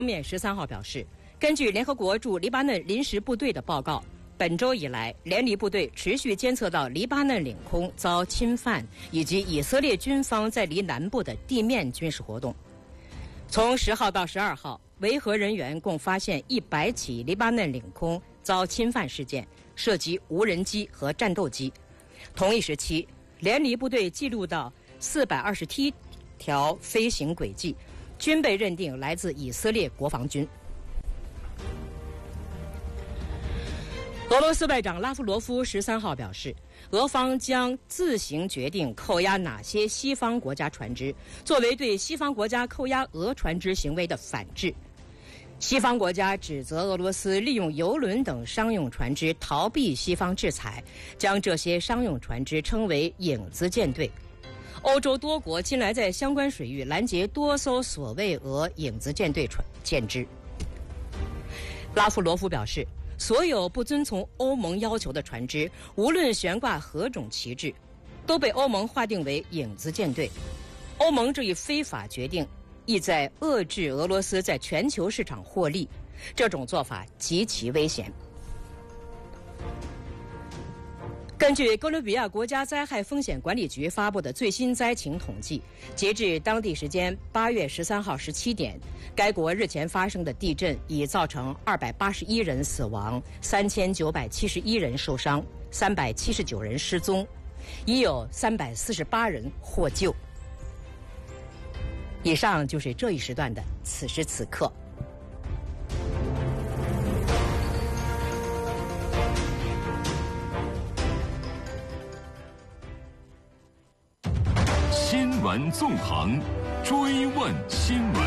面13号表示，根据联合国驻黎巴嫩临时部队的报告，本周以来，联黎部队持续监测到黎巴嫩领空遭侵犯，以及以色列军方在黎南部的地面军事活动。从10号到12号，维和人员共发现100起黎巴嫩领空遭侵犯事件，涉及无人机和战斗机。同一时期，联黎部队记录到427条飞行轨迹，均被认定来自以色列国防军。俄罗斯外长拉夫罗夫13号表示，俄方将自行决定扣押哪些西方国家船只，作为对西方国家扣押俄船只行为的反制。西方国家指责俄罗斯利用油轮等商用船只逃避西方制裁，将这些商用船只称为影子舰队。欧洲多国近来在相关水域拦截多艘所谓俄影子舰队舰只。拉夫罗夫表示，所有不遵从欧盟要求的船只，无论悬挂何种旗帜，都被欧盟划定为影子舰队。欧盟这一非法决定意在遏制俄罗斯在全球市场获利，这种做法极其危险。根据哥伦比亚国家灾害风险管理局发布的最新灾情统计，截至当地时间8月13号17点，该国日前发生的地震已造成281人死亡，3971人受伤，379人失踪，已有348人获救。以上就是这一时段的此时此刻。 新闻纵横，追问新闻。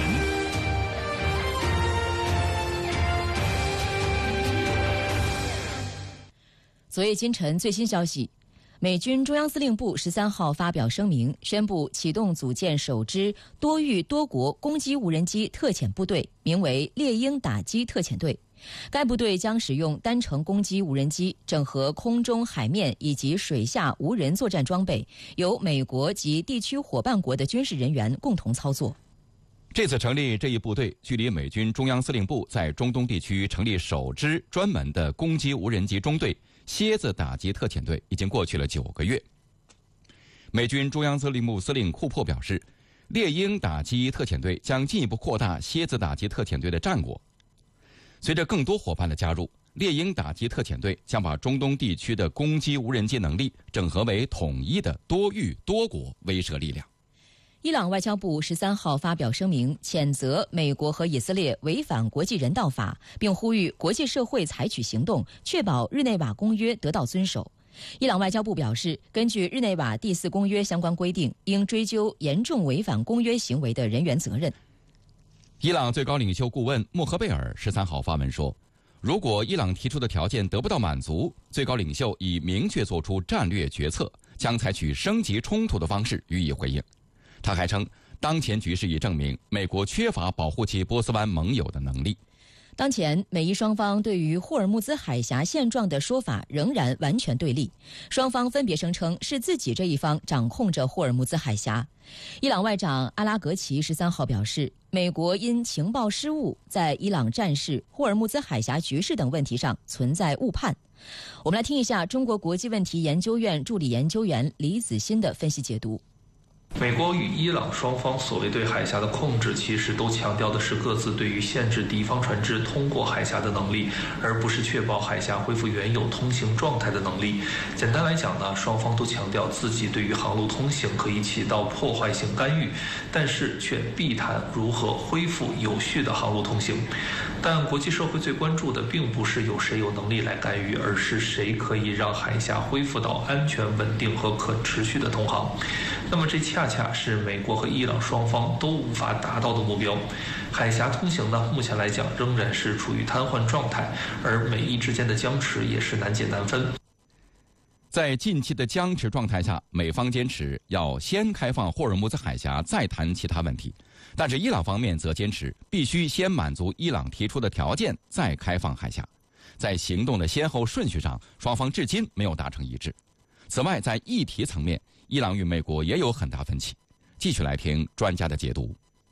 昨夜今晨最新消息，美军中央司令部13号发表声明，宣布启动组建首支多域多国攻击无人机特遣部队，名为猎鹰打击特遣队。该部队将使用单程攻击无人机，整合空中、海面以及水下无人作战装备，由美国及地区伙伴国的军事人员共同操作。 这次成立这一部队，距离美军中央司令部在中东地区成立首支专门的攻击无人机中队——蝎子打击特遣队，已经过去了9个月。美军中央司令部司令库珀表示，猎鹰打击特遣队将进一步扩大蝎子打击特遣队的战果。随着更多伙伴的加入，猎鹰打击特遣队将把中东地区的攻击无人机能力整合为统一的多域多国威慑力量。 伊朗外交部13号发表声明，谴责美国和以色列违反国际人道法，并呼吁国际社会采取行动，确保日内瓦公约得到遵守。伊朗外交部表示，根据日内瓦第4公约相关规定，应追究严重违反公约行为的人员责任。 伊朗最高领袖顾问穆赫贝尔13号发文说，如果伊朗提出的条件得不到满足，最高领袖已明确做出战略决策，将采取升级冲突的方式予以回应。他还称，当前局势已证明美国缺乏保护其波斯湾盟友的能力。 当前，美伊双方对于霍尔木兹海峡现状的说法仍然完全对立，双方分别声称是自己这一方掌控着霍尔木兹海峡。伊朗外长阿拉格齐13号表示，美国因情报失误，在伊朗战事、霍尔木兹海峡局势等问题上存在误判。我们来听一下中国国际问题研究院助理研究员李子欣的分析解读。 美国与伊朗双方所谓对海峡的控制，其实都强调的是各自对于限制敌方船只通过海峡的能力，而不是确保海峡恢复原有通行状态的能力。简单来讲呢，双方都强调自己对于航路通行可以起到破坏性干预，但是却避谈如何恢复有序的航路通行。但国际社会最关注的并不是有谁有能力来干预，而是谁可以让海峡恢复到安全、稳定和可持续的通航。那么这恰恰是美国和伊朗双方都无法达到的目标。海峡通行呢，目前来讲仍然是处于瘫痪状态，而美伊之间的僵持也是难解难分。 在近期的僵持状态下，美方坚持要先开放霍尔木兹海峡，再谈其他问题。但是伊朗方面则坚持必须先满足伊朗提出的条件，再开放海峡。在行动的先后顺序上，双方至今没有达成一致。此外，在议题层面，伊朗与美国也有很大分歧。继续来听专家的解读。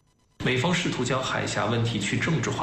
美方试图将海峡问题去政治化。